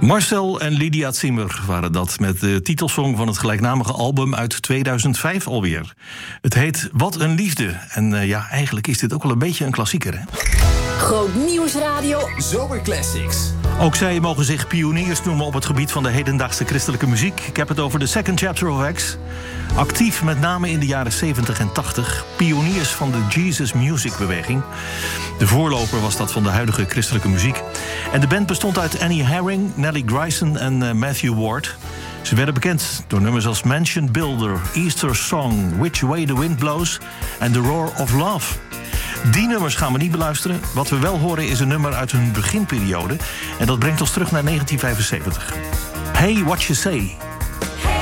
Marcel en Lydia Zimmer waren dat met de titelsong van het gelijknamige album uit 2005 alweer. Het heet Wat een Liefde. En eigenlijk is dit ook wel een beetje een klassieker, hè? Groot Nieuwsradio Zomerclassics. Ook zij mogen zich pioniers noemen op het gebied van de hedendaagse christelijke muziek. Ik heb het over de Second Chapter of Acts. Actief met name in de jaren 70 en 80. Pioniers van de Jesus Music beweging. De voorloper was dat van de huidige christelijke muziek. En de band bestond uit Annie Herring, Nellie Grayson en Matthew Ward. Ze werden bekend door nummers als Mansion Builder, Easter Song, Which Way the Wind Blows en The Roar of Love. Die nummers gaan we niet beluisteren. Wat we wel horen is een nummer uit hun beginperiode. En dat brengt ons terug naar 1975. Hey, What You Say.